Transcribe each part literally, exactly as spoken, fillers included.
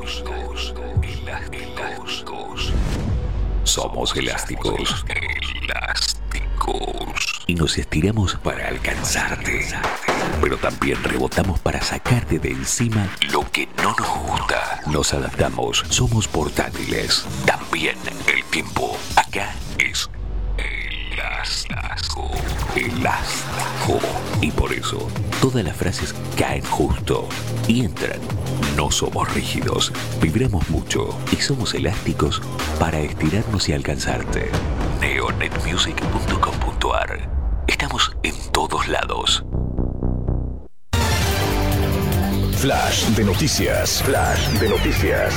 elásticos, elásticos. Somos elásticos, elásticos. Y nos estiramos para alcanzarte. Pero también rebotamos para sacarte de encima lo que no nos gusta. Nos adaptamos, somos portátiles. También el tiempo acá es elástico. Elástico. Y por eso, todas las frases caen justo y entran. No somos rígidos, vibramos mucho y somos elásticos para estirarnos y alcanzarte. neonet music punto com punto a r. Estamos en todos lados. Flash de noticias. Flash de noticias.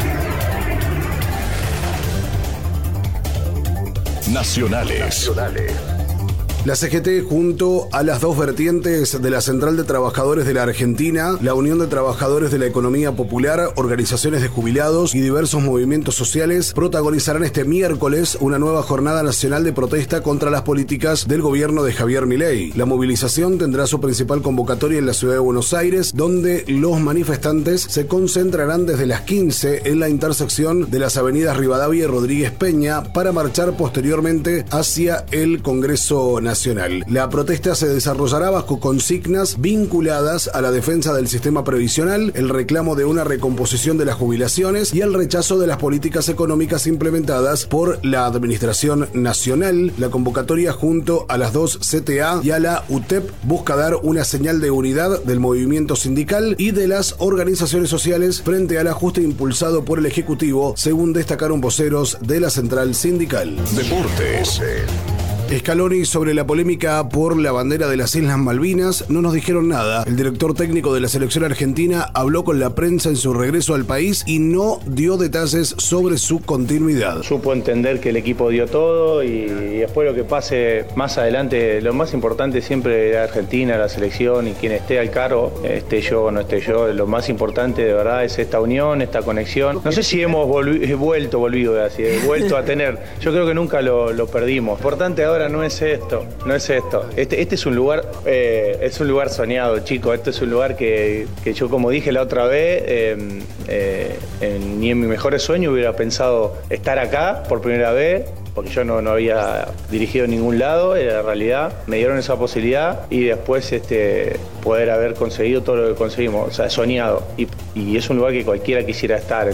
Nacionales. Nacionales. La C G T, junto a las dos vertientes de la Central de Trabajadores de la Argentina, la Unión de Trabajadores de la Economía Popular, organizaciones de jubilados y diversos movimientos sociales, protagonizarán este miércoles una nueva jornada nacional de protesta contra las políticas del gobierno de Javier Milei. La movilización tendrá su principal convocatoria en la ciudad de Buenos Aires, donde los manifestantes se concentrarán desde las quince en la intersección de las avenidas Rivadavia y Rodríguez Peña para marchar posteriormente hacia el Congreso Nacional. Nacional. La protesta se desarrollará bajo consignas vinculadas a la defensa del sistema previsional, el reclamo de una recomposición de las jubilaciones y el rechazo de las políticas económicas implementadas por la Administración Nacional. La convocatoria junto a las dos C T A y a la U T E P busca dar una señal de unidad del movimiento sindical y de las organizaciones sociales frente al ajuste impulsado por el Ejecutivo, según destacaron voceros de la central sindical. Deportes. Scaloni sobre la polémica por la bandera de las Islas Malvinas no nos dijeron nada. El director técnico de la selección argentina habló con la prensa en su regreso al país y no dio detalles sobre su continuidad. Supo entender que el equipo dio todo y después lo que pase más adelante, lo más importante siempre de Argentina, la selección y quien esté al cargo, esté yo o no esté yo, lo más importante de verdad es esta unión, esta conexión. No sé si hemos volvi- vuelto, volvido, así, vuelto a tener. Yo creo que nunca lo, lo perdimos. Importante ahora no es esto, no es esto. Este, este es un lugar, eh, es un lugar soñado, chicos. Este es un lugar que, que yo, como dije la otra vez, eh, eh, en, ni en mis mejores sueños hubiera pensado estar acá por primera vez, porque yo no, no había dirigido en ningún lado, en la realidad. Me dieron esa posibilidad y después este, poder haber conseguido todo lo que conseguimos. O sea, soñado. Y, y es un lugar que cualquiera quisiera estar.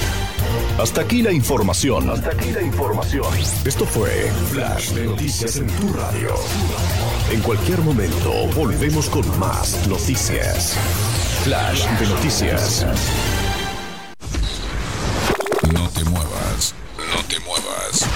Hasta aquí la información. Hasta aquí la información. Esto fue Flash de Noticias en tu radio. En cualquier momento volvemos con más noticias. Flash de Noticias. No te muevas, no te muevas.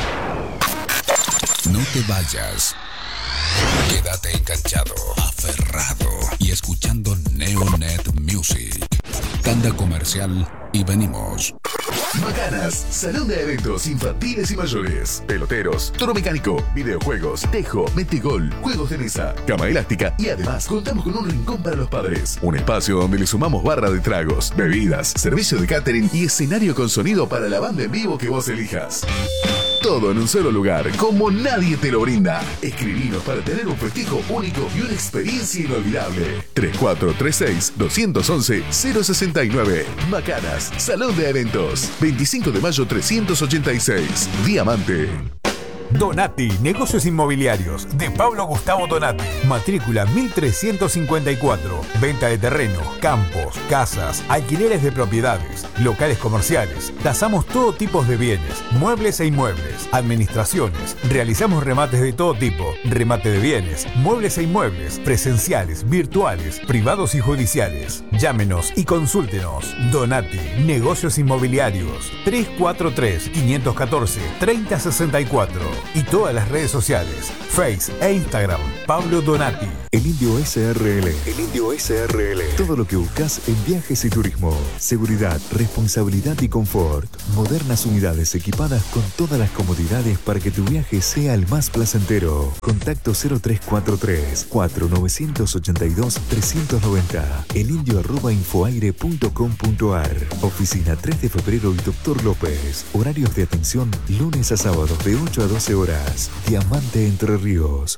No te vayas. Quédate enganchado, aferrado y escuchando Neonet Music. Tanda comercial y venimos. Macanas, salón de eventos infantiles y mayores, peloteros, toro mecánico, videojuegos, tejo, metegol, juegos de mesa, cama elástica y además contamos con un rincón para los padres. Un espacio donde le sumamos barra de tragos, bebidas, servicio de catering y escenario con sonido para la banda en vivo que vos elijas. Todo en un solo lugar, como nadie te lo brinda. Escribinos para tener un festejo único y una experiencia inolvidable. tres cuatro tres seis, dos uno uno, cero seis nueve. Macanas, Salón de Eventos. veinticinco de mayo trescientos ochenta y seis. Diamante. Donati, negocios inmobiliarios, de Pablo Gustavo Donati. Matrícula mil trescientos cincuenta y cuatro. Venta de terrenos, campos, casas, alquileres de propiedades, locales comerciales. Tasamos todo tipo de bienes, muebles e inmuebles, administraciones. Realizamos remates de todo tipo, remate de bienes, muebles e inmuebles, presenciales, virtuales, privados y judiciales. Llámenos y consúltenos. Donati, negocios inmobiliarios. tres cuatro tres, cinco uno cuatro, tres cero seis cuatro. Y todas las redes sociales, Face e Instagram, Pablo Donati. El Indio S R L. El Indio S R L. Todo lo que buscas en viajes y turismo. Seguridad, responsabilidad y confort. Modernas unidades equipadas con todas las comodidades para que tu viaje sea el más placentero. Contacto cero tres cuatro tres, cuatro nueve ocho dos, tres nueve cero. elindio arroba infoaire punto com punto a r. Oficina tres de febrero y Doctor López. Horarios de atención lunes a sábados de ocho a doce horas. Diamante Entre Ríos.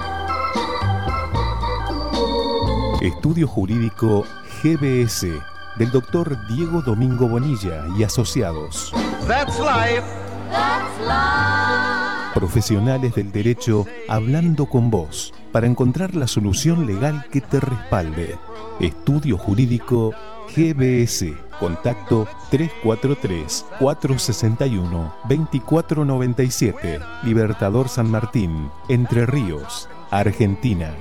Estudio Jurídico G B S. del doctor Diego Domingo Bonilla y asociados. That's life. That's life. Profesionales del derecho hablando con vos para encontrar la solución legal que te respalde. Estudio Jurídico G B S. Contacto tres cuatro tres, cuatro seis uno, dos cuatro nueve siete. Libertador San Martín, Entre Ríos, Argentina.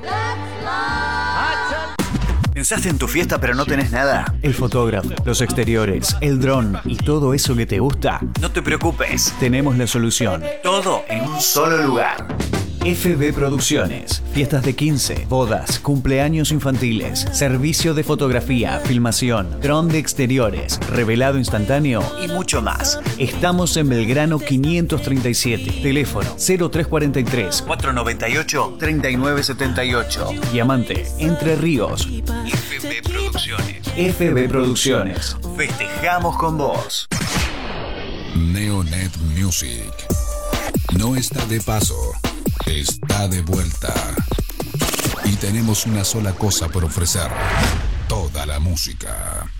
¿Pensaste en tu fiesta pero no tenés nada? El fotógrafo, los exteriores, el dron y todo eso que te gusta. No te preocupes, tenemos la solución. Todo en un solo lugar. F B Producciones. Fiestas de quince, bodas, cumpleaños infantiles, servicio de fotografía, filmación, dron de exteriores, revelado instantáneo y mucho más. Estamos en Belgrano quinientos treinta y siete. Teléfono cero tres cuatro tres, cuatro nueve ocho, tres nueve siete ocho. Diamante, Entre Ríos. F B Producciones. F B Producciones. Festejamos con vos. Neonet Music. No está de paso. Está de vuelta. Y tenemos una sola cosa por ofrecer. Toda la música.